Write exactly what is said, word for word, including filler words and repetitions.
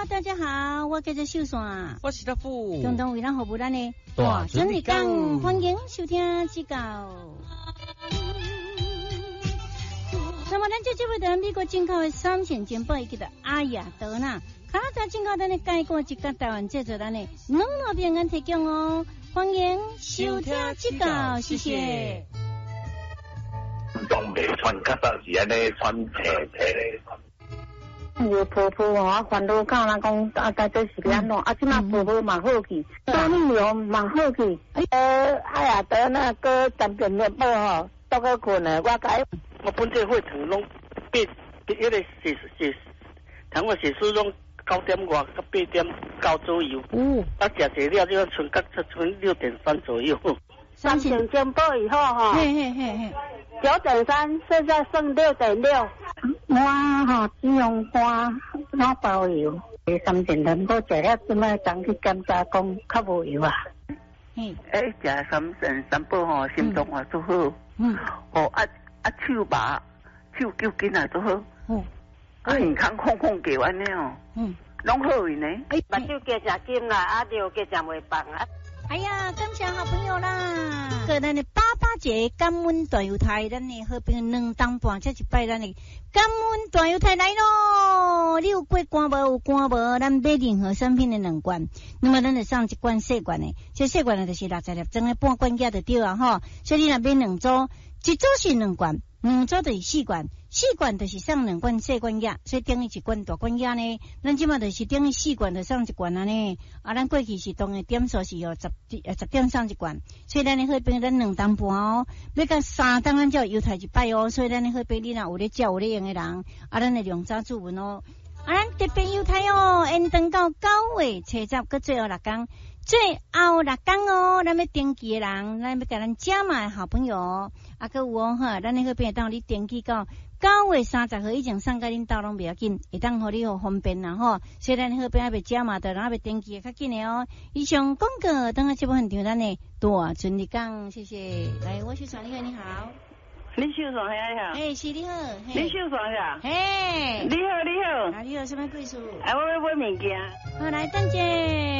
大家好，我叫做秀线， 我是大富， 共同为咱服务咱的大顺利港，欢迎收听指教。那么咱这这位在美国进口的三线煎包，伊叫做阿雅德纳，卡在进口咱的介过一个台湾制作咱的两路平安提供哦，欢迎收听指教，谢谢。 当袂穿较早是安尼穿斜斜咧。 有婆婆哦，烦恼讲人讲啊，大概是安怎？啊，即马婆婆蛮好去，啥物料蛮好去。呃，哎呀，得那个三点面包吼，到个困呢，我改我本这会堂拢八，迄个写写，堂我写书拢九点外到八点九左右。嗯。啊，食食了就剩到剩六点三左右。 三点煎包以后哈， 嘿嘿嘿嘿， 九点三，现在剩六点六。我哈只用花老包油，三点零多食了，即摆当去检查讲较无油啊。 嗯， 诶，食三点三包吼，心脏也都好。嗯。哦，啊啊手麻，手揪紧也都好。嗯。啊，健康空空给安尼哦。嗯。拢好伊呢。 诶，目睭加食金啦，啊尿加食袂放啊。 哎呀，感谢好朋友啦！个咱的八八节感恩大油台，咱的好朋友两当半，这一摆咱的感恩大油台来咯！你有过关无？有关无？咱买任何产品的两罐，那么咱就送一罐细罐的，这细罐的就是六十粒装的半罐价就对啊吼。所以你若买两组，一组是两罐，两组就是四罐。四罐就是送两罐细罐药，所以等于一罐大罐药呢。咱即马就是等于四罐就送一罐安尼。啊，咱过去是当的点数是哦十呃十点送一罐，所以咱的好朋友咱两当半哦，要到三当咱才有油台一摆哦。所以咱的好朋友你若有咧照有咧用的人，啊，咱的量早注文哦。啊，咱特别油台哦，延长到九月七十，搁最后六天。最后六天哦，咱要登记的人，咱要甲咱加码的好朋友，啊，搁有哦哈，咱那个边当你登记到九月三十号以前送甲恁兜拢袂要紧，会当互你好方便啦吼。所以咱那个边要加码的，然后要登记较紧的哦。以上广告，等下这部分场咱的大顺利讲，谢谢。来，我是传你好，你好。 林秀爽你好。 哎，是你好。 林秀爽呀。 嘿。 你好，你好。 啊，你有什么贵事？ 哎，我要买物件。 好，来，等姐。